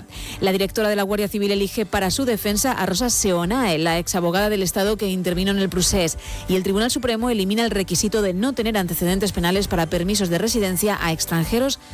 Junta. La directora de la Guardia Civil elige para su defensa a Rosa Seonae, la exabogada del Estado que intervino en el procés, y el Tribunal Supremo elimina el requisito de no tener antecedentes penales para permisos de residencia a extranjeros